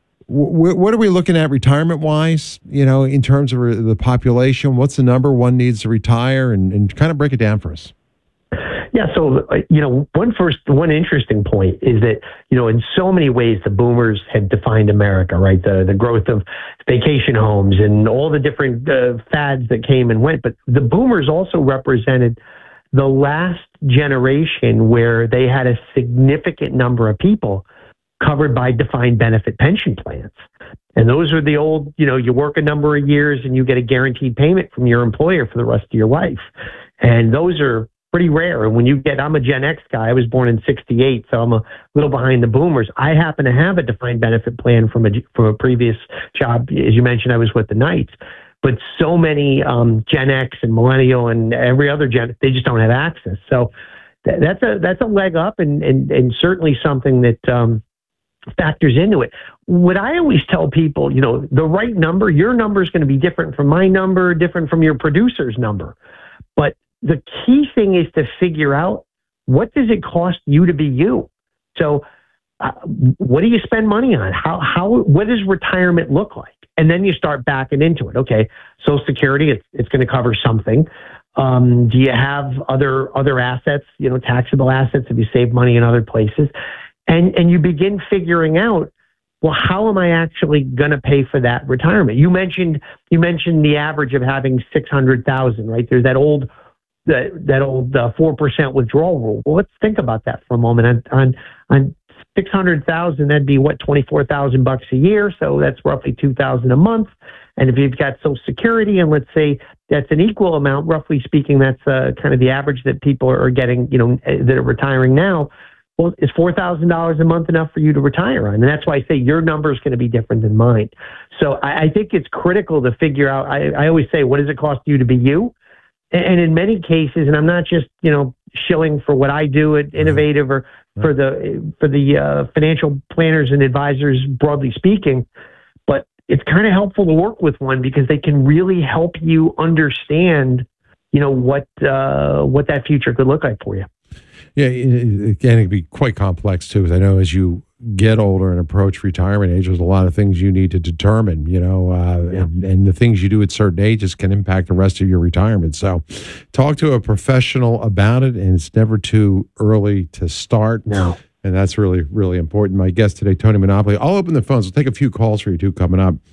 W- what are we looking at retirement wise? You know, in terms of re- the population, what's the number one needs to retire, and, and kind of break it down for us. Yeah, so, uh, you know, one first, one interesting point is that, you know, in so many ways, the boomers had defined America, right? The the growth of vacation homes and all the different uh, fads that came and went. But the boomers also represented the last generation where they had a significant number of people covered by defined benefit pension plans. And those are the old, you know, you work a number of years and you get a guaranteed payment from your employer for the rest of your life. And those are pretty rare. And when you get, I'm a Gen X guy. I was born in sixty-eight, so I'm a little behind the boomers. I happen to have a defined benefit plan from a from a previous job. As you mentioned, I was with the Knights. But so many um, Gen X and millennial and every other Gen, they just don't have access. So th- that's a that's a leg up, and and and certainly something that um, factors into it. What I always tell people, you know, the right number, your number is going to be different from my number, different from your producer's number, but the key thing is to figure out, what does it cost you to be you? So uh, what do you spend money on? How, how, what does retirement look like? And then you start backing into it. Okay, Social Security, it's, it's going to cover something. Um, do you have other, other assets, you know, taxable assets? Have you saved money in other places? And, and you begin figuring out, well, how am I actually going to pay for that retirement? You mentioned, you mentioned the average of having six hundred thousand, right? There's that old, that that old uh, four percent withdrawal rule. Well, let's think about that for a moment. On on, on six hundred thousand, that'd be what, twenty-four thousand bucks a year. So that's roughly two thousand a month. And if you've got Social Security, and let's say that's an equal amount, roughly speaking, that's uh, kind of the average that people are getting, you know, that are retiring now. Well, is four thousand dollars a month enough for you to retire on? And that's why I say your number is going to be different than mine. So I, I think it's critical to figure out. I, I always say, what does it cost you to be you? And in many cases, and I'm not just, you know, shilling for what I do at Innovative or for the for the uh, financial planners and advisors, broadly speaking, but it's kind of helpful to work with one, because they can really help you understand, you know, what uh, what that future could look like for you. Yeah, it can be quite complex too, because I know as you get older and approach retirement age, there's a lot of things you need to determine, you know, uh, yeah. and, and the things you do at certain ages can impact the rest of your retirement. So talk to a professional about it, and it's never too early to start. No. And that's really, really important. My guest today, Tony Monopoly. I'll open the phones. We'll take a few calls for you too coming up.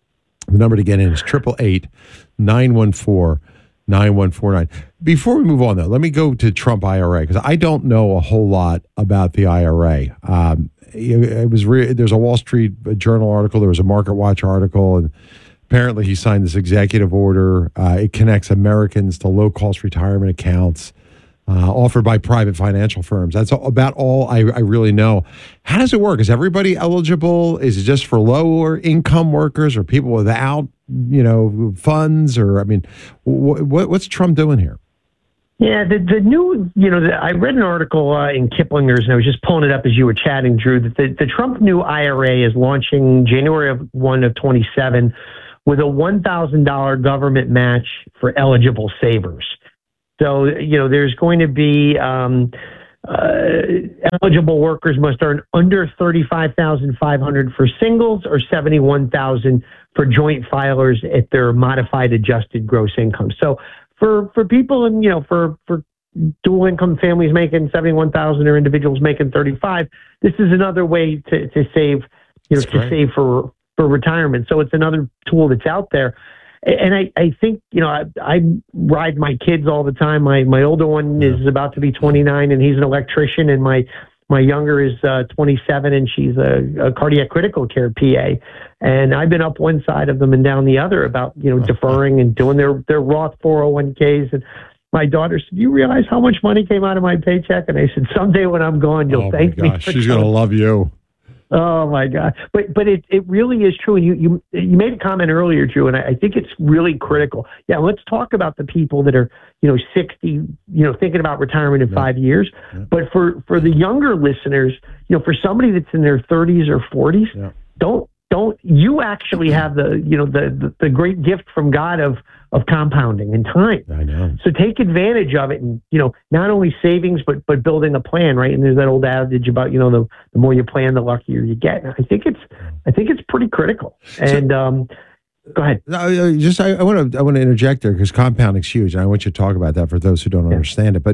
The number to get in is eight eight eight, nine one four, nine one four nine. Before we move on, though, let me go to Trump I R A, because I don't know a whole lot about the I R A. Um, it, it was re- there's a Wall Street Journal article, there was a Market Watch article, and apparently he signed this executive order. Uh, it connects Americans to low-cost retirement accounts. uh, offered by private financial firms. That's about all I, I really know. How does it work? Is everybody eligible? Is it just for lower income workers or people without, you know, funds? Or, I mean, wh- wh- what's Trump doing here? Yeah, the the new, you know, the, I read an article uh, in Kiplinger's, and I was just pulling it up as you were chatting, Drew, that the, the Trump new I R A is launching January of one of twenty-seven with a one thousand dollars government match for eligible savers. So, you know, there's going to be um, uh, eligible workers must earn under thirty-five thousand five hundred dollars for singles or seventy-one thousand dollars for joint filers at their modified adjusted gross income. So for, for people and, you know, for, for dual income families making seventy-one thousand dollars or individuals making thirty-five, this is another way to, to save, you know, That's to great. save for, for retirement. So it's another tool that's out there. And I, I think, you know, I, I ride my kids all the time. My my older one is about to be twenty-nine, and he's an electrician, and my my younger is uh, twenty-seven, and she's a, a cardiac critical care P A. And I've been up one side of them and down the other about, you know, deferring and doing their their Roth four oh one Ks. And my daughter said, "Do you realize how much money came out of my paycheck?" And I said, "Someday when I'm gone, you'll Oh, thank my me." gosh, for she's going to coming." love you. Oh my God! But but it it really is true. And you you you made a comment earlier, Drew, and I, I think it's really critical. Yeah, let's talk about the people that are, you know, sixty, you know, thinking about retirement in Yeah. five years. Yeah. But for for the younger listeners, you know, for somebody that's in their thirties or forties, Yeah. don't don't you actually have the you know the, the the great gift from God of of compounding and time. I know. So take advantage of it, and, you know, not only savings, but but building a plan, right? And there's that old adage about, you know, the, the more you plan, the luckier you get. And I think it's I think it's pretty critical. And um, go ahead. No, I- I just I want to I want to interject there because compounding's huge, and I want you to talk about that for those who don't understand it. But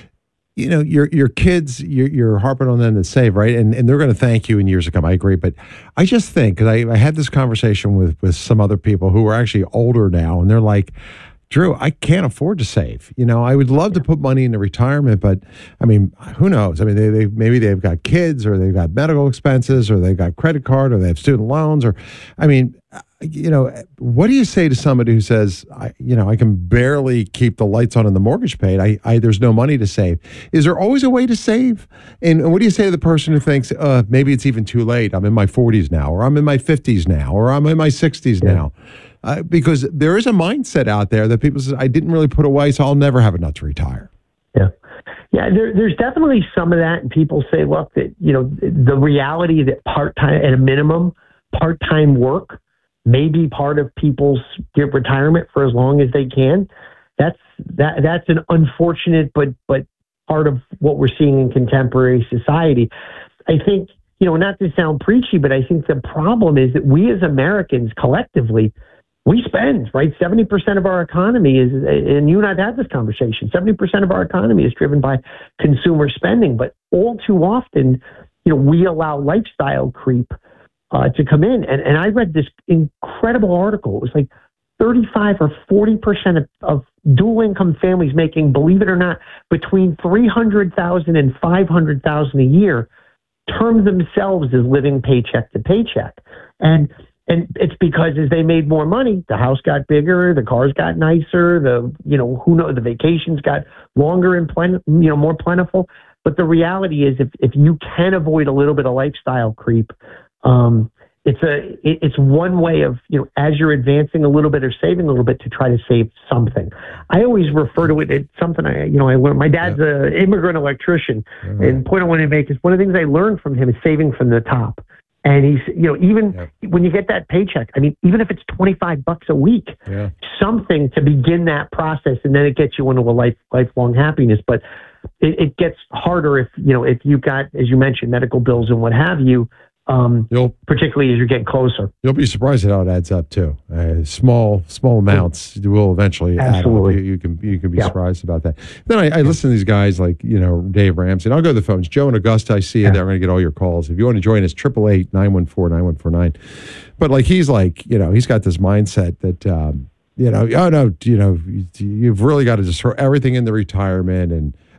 you know, your your kids, you're, you're harping on them to save, right? And and they're going to thank you in years to come. I agree, but I just think because I, I had this conversation with with some other people who are actually older now, and they're like, Drew, I can't afford to save. You know, I would love to put money into retirement, but I mean, who knows? I mean, they, they maybe they've got kids, or they've got medical expenses, or they've got credit card, or they have student loans, or I mean, you know, what do you say to somebody who says, I, you know, I can barely keep the lights on and the mortgage paid. I, I there's no money to save. Is there always a way to save? And, and what do you say to the person who thinks, uh, maybe it's even too late? I'm in my forties now, or I'm in my fifties now, or I'm in my sixties Yeah. now. Uh, because there is a mindset out there that people say, I didn't really put away, so I'll never have enough to retire. Yeah. Yeah, there, there's definitely some of that. And people say, look, that, you know, the reality that part-time, at a minimum, part-time work may be part of people's retirement for as long as they can. That's that. That's an unfortunate, but but part of what we're seeing in contemporary society. I think, you know, not to sound preachy, but I think the problem is that we as Americans collectively, we spend, right? seventy percent of our economy is, and you and I've had this conversation, seventy percent of our economy is driven by consumer spending. But all too often, you know, we allow lifestyle creep uh, to come in. And, and I read this incredible article. It was like thirty-five or forty percent of, of dual income families making, believe it or not, between three hundred thousand and five hundred thousand a year term themselves as living paycheck to paycheck. And And it's because as they made more money, the house got bigger, the cars got nicer, the, you know, who knows, the vacations got longer and plen- you know, more plentiful. But the reality is, if, if you can avoid a little bit of lifestyle creep, um, it's a it, it's one way of, you know, as you're advancing a little bit or saving a little bit to try to save something. I always refer to it as something I, you know, I learned. My dad's an immigrant electrician, Mm-hmm. and point I want to make is one of the things I learned from him is saving from the top. And he's, you know, even when you get that paycheck, I mean, even if it's twenty-five bucks a week, Yeah. something to begin that process, and then it gets you into a life, lifelong happiness. But it, it gets harder if, you know, if you've got, as you mentioned, medical bills and what have you, um, You'll particularly as you're getting closer. You'll be surprised at how it adds up too. Uh, small small amounts will eventually Absolutely. add up. You, you can you can be Yeah. surprised about that. Then I, I listen to these guys like, you know, Dave Ramsey. And I'll go to the phones. Joe and Augusta, I see you there. I'm going to get all your calls. If you want to join us, triple eight nine one four nine one four nine. But like he's like, you know, he's got this mindset that um, you know, oh no, you know, you've really got to just throw everything into retirement and.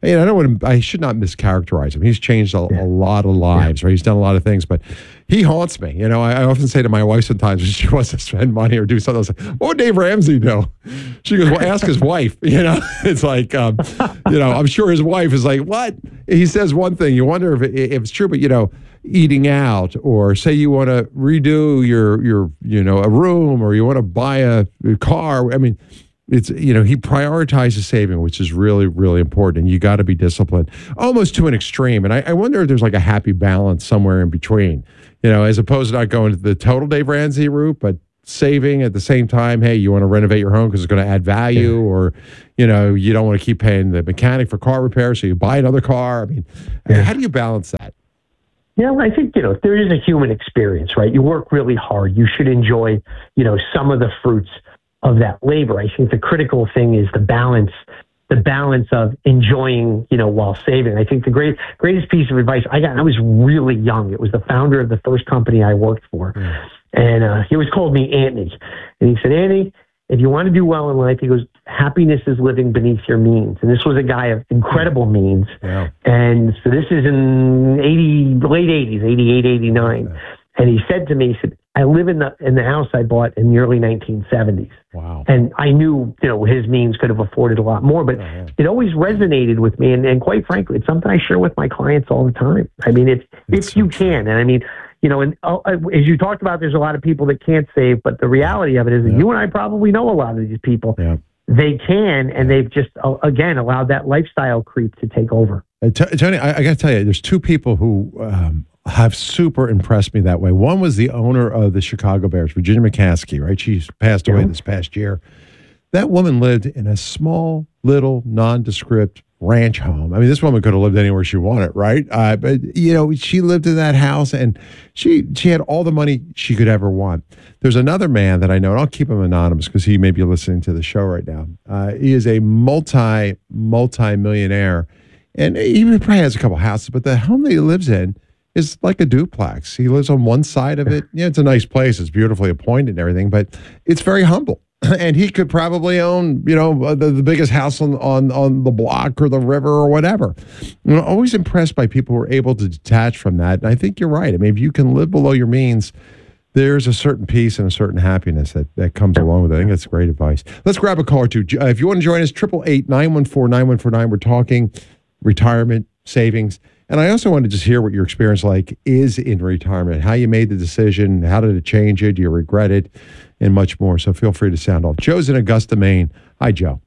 I, mean, I don't want to, I should not mischaracterize him. He's changed a, a lot of lives, right? He's done a lot of things, but he haunts me. You know, I, I often say to my wife sometimes when she wants to spend money or do something, I was like, what would Dave Ramsey do? She goes, well, ask his wife. You know, it's like, um, you know, I'm sure his wife is like, what? He says one thing. You wonder if, it, if it's true, but, you know, eating out, or say you want to redo your, your, you know, a room, or you want to buy a, a car. I mean, it's, you know, he prioritizes saving, which is really, really important. And you got to be disciplined almost to an extreme. And I, I wonder if there's like a happy balance somewhere in between, you know, as opposed to not going to the total Dave Ramsey route, but saving at the same time. Hey, you want to renovate your home because it's going to add value, or, you know, you don't want to keep paying the mechanic for car repair, so you buy another car. I mean, yeah. How do you balance that? Yeah, well, I think, you know, there is a human experience, right? You work really hard. You should enjoy, you know, some of the fruits of that labor. I think the critical thing is the balance, the balance of enjoying, you know, while saving. I think the great, greatest piece of advice I got, I was really young. It was the founder of the first company I worked for. Mm. And uh, he always called me Anthony. And he said, Anthony, if you want to do well in life, he goes, happiness is living beneath your means. And this was a guy of incredible means. Yeah. And so this is in eighty, late eighties, eighty-eight, eighty-nine. Yeah. And he said to me, he said, I live in the in the house I bought in the early nineteen seventies. Wow. And I knew, you know, his means could have afforded a lot more, but oh, yeah. it always resonated with me. And, and quite frankly, it's something I share with my clients all the time. I mean, it's, if so you true. can. And I mean, you know, and uh, as you talked about, there's a lot of people that can't save, but the reality of it is that yeah. you and I probably know a lot of these people. Yeah. They can, and they've just, uh, again, allowed that lifestyle creep to take over. Uh, T- Tony, I, I got to tell you, there's two people who um, have super impressed me that way. One was the owner of the Chicago Bears, Virginia McCaskey, right? She passed away yeah. this past year. That woman lived in a small, little, nondescript ranch home. I mean, this woman could have lived anywhere she wanted, right? Uh, but, you know, she lived in that house, and she she had all the money she could ever want. There's another man that I know, and I'll keep him anonymous because he may be listening to the show right now. Uh, he is a multi, multi-millionaire, and he probably has a couple houses, but the home that he lives in is like a duplex. He lives on one side of it. Yeah, it's a nice place. It's beautifully appointed and everything, but it's very humble. And he could probably own, you know, the, the biggest house on, on on the block or the river or whatever. I'm always impressed by people who are able to detach from that. And I think you're right. I mean, if you can live below your means, there's a certain peace and a certain happiness that, that comes along with it. I think that's great advice. Let's grab a call or two. Uh, if you want to join us, triple eight, nine one four, nine one four nine. We're talking retirement, savings. And I also want to just hear what your experience like is in retirement, how you made the decision, how did it change it, do you regret it, and much more. So feel free to sound off. Joe's in Augusta, Maine. Hi, Joe.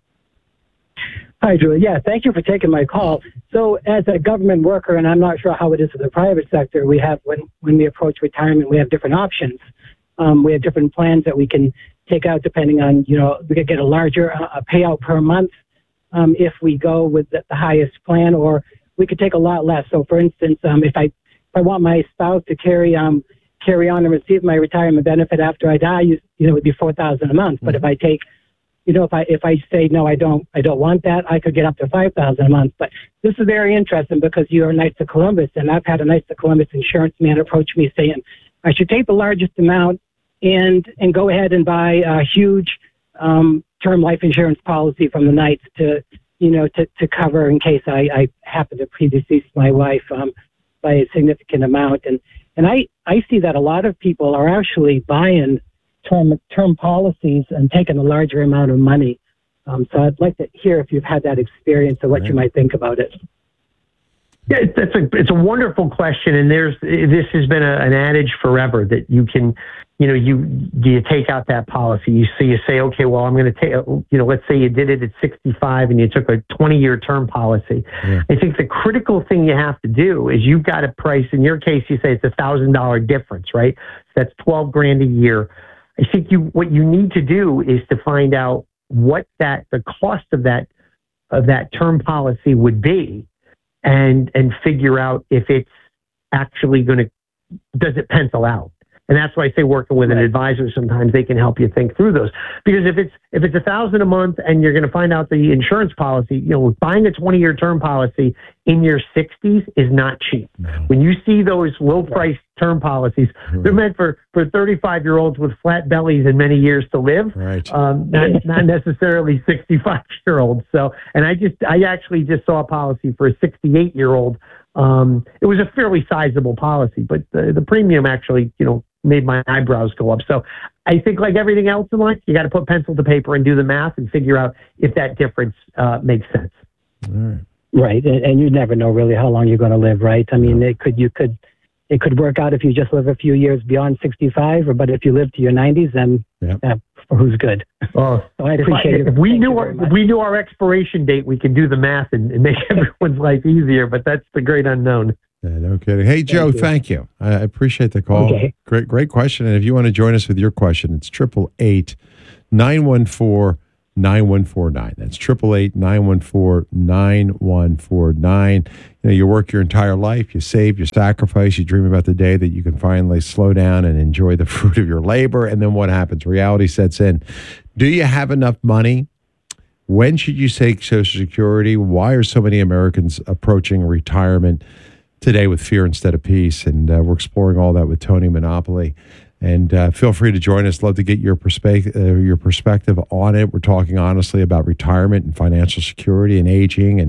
Hi, Drew. Yeah, thank you for taking my call. So as a government worker, and I'm not sure how it is in the private sector, we have, when, when we approach retirement, we have different options. Um, we have different plans that we can take out depending on, you know, we could get a larger uh, payout per month um, if we go with the, the highest plan, or we could take a lot less. So, for instance, um, if I if I want my spouse to carry um carry on and receive my retirement benefit after I die, you, you know, it would be four thousand a month. Mm-hmm. But if I take, you know, if I if I say no, I don't I don't want that, I could get up to five thousand a month. But this is very interesting because you're Knights of Columbus, and I've had a Knights of Columbus insurance man approach me saying I should take the largest amount and and go ahead and buy a huge um, term life insurance policy from the Knights to. you know, to, to cover in case I, I happen to predecease my wife um, by a significant amount. And, and I, I see that a lot of people are actually buying term, term policies and taking a larger amount of money. Um, so I'd like to hear if you've had that experience or what you might think about it. Yeah, that's a, it's a wonderful question. And there's, this has been a, an adage forever that you can, you know, you, you take out that policy. You see, you say, okay, well, I'm going to take, you know, let's say you did it at sixty-five and you took a twenty year term policy. Yeah. I think the critical thing you have to do is you've got a price. In your case, you say it's a thousand dollar difference, right? So that's twelve grand a year. I think you, what you need to do is to find out what that, the cost of that, of that term policy would be, and, and figure out if it's actually going to, does it pencil out? And that's why I say working with an advisor, sometimes they can help you think through those. Because if it's if it's a thousand a month and you're going to find out the insurance policy, you know, buying a twenty-year term policy in your sixties is not cheap. No. When you see those low-priced term policies, right. they're meant for for thirty-five-year-olds with flat bellies and many years to live, right. um, not, not necessarily sixty-five-year-olds. So, and I just I actually just saw a policy for a sixty-eight-year-old. Um, it was a fairly sizable policy, but the, the premium actually, you know, made my eyebrows go up. So I think like everything else in life, you got to put pencil to paper and do the math and figure out if that difference uh, makes sense. All right. Right. And, and you never know really how long you're going to live, right? I mean, it could, you could, it could work out if you just live a few years beyond sixty-five, or, but if you live to your nineties, then yep. uh, who's good. Oh, so I appreciate if, it. If we Thank knew our, if we knew our expiration date, we could do the math and, and make everyone's life easier, but that's the great unknown. Yeah, no kidding. Hey, Joe, thank you. Thank you. I appreciate the call. Okay. Great, great question. And if you want to join us with your question, it's triple eight nine one four nine one four nine. That's triple eight nine one four nine one four nine. You know, you work your entire life, you save, you sacrifice, you dream about the day that you can finally slow down and enjoy the fruit of your labor. And then what happens? Reality sets in. Do you have enough money? When should you take Social Security? Why are so many Americans approaching retirement today with fear instead of peace? And uh, we're exploring all that with Tony Monopoly. And uh, feel free to join us. Love to get your perspective, uh, your perspective on it. We're talking honestly about retirement and financial security and aging and